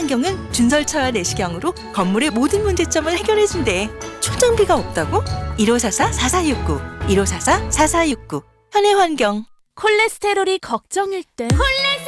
현해환경은 준설차와 내시경으로 건물의 모든 문제점을 해결해준대. 충전비가 없다고? 1544-4469 1544-4469 현해환경. 콜레스테롤이 걱정일 땐